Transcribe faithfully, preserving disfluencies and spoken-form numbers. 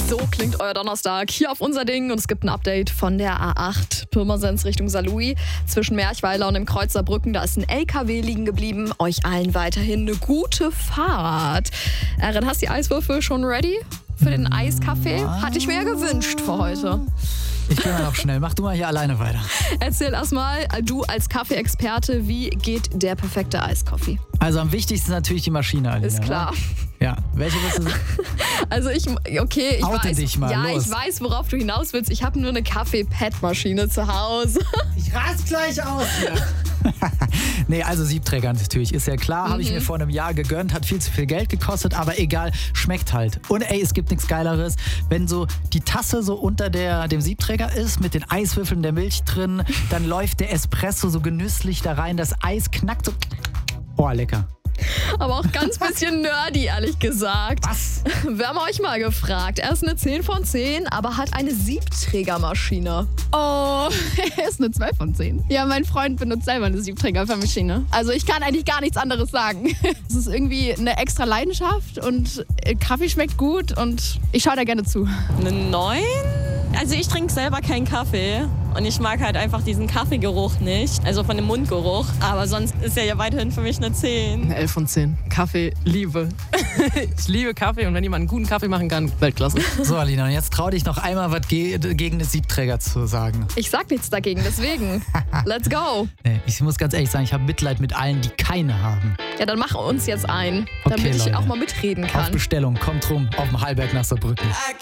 So klingt euer Donnerstag hier auf unser Ding und es gibt ein Update von der A acht Pirmasens Richtung Saarlouis. Zwischen Merchweiler und dem Kreuz Saarbrücken, da ist ein L K W liegen geblieben. Euch allen weiterhin eine gute Fahrt. Erin, hast du die Eiswürfel schon ready für den Eiskaffee? Hatte ich mir ja gewünscht für heute. Ich gehe mal noch schnell. Mach du mal hier alleine weiter. Erzähl erstmal, du als Kaffee-Experte, wie geht der perfekte Eiskaffee? Also am wichtigsten natürlich die Maschine, Alina. Ist klar. Ne? Ja, welche willst du? Also ich, okay, ich Oute weiß, dich mal, ja, los. ich weiß, worauf du hinaus willst. Ich habe nur eine Kaffee-Pad-Maschine zu Hause. Ich rast gleich aus hier. Nee, also Siebträger natürlich, ist ja klar, mhm. habe ich mir vor einem Jahr gegönnt, hat viel zu viel Geld gekostet, aber egal, schmeckt halt. Und ey, es gibt nichts Geileres, wenn so die Tasse so unter der, dem Siebträger ist, mit den Eiswürfeln der Milch drin, dann läuft der Espresso so genüsslich da rein, das Eis knackt so. Oh, lecker. Aber auch ganz bisschen nerdy, ehrlich gesagt. Was? Wir haben euch mal gefragt. Er ist eine zehn von zehn, aber hat eine Siebträgermaschine. Oh, er ist eine zwei von zehn. Ja, mein Freund benutzt selber eine Siebträgermaschine. Also ich kann eigentlich gar nichts anderes sagen. Es ist irgendwie eine extra Leidenschaft und Kaffee schmeckt gut und ich schaue da gerne zu. Eine neun? Also ich trinke selber keinen Kaffee und ich mag halt einfach diesen Kaffeegeruch nicht, also von dem Mundgeruch. Aber sonst ist er ja weiterhin für mich eine zehn. Eine elf von zehn. Kaffee, Liebe. Ich liebe Kaffee und wenn jemand einen guten Kaffee machen kann, Weltklasse. So, Alina, und jetzt trau dich noch einmal was ge- gegen den Siebträger zu sagen. Ich sag nichts dagegen, deswegen. Let's go. Nee, ich muss ganz ehrlich sagen, ich habe Mitleid mit allen, die keine haben. Ja, dann mach uns jetzt ein, Okay, damit ich Leute. auch mal mitreden Auf kann. Bestellung, kommt rum, auf dem Hallberg nach Saarbrücken.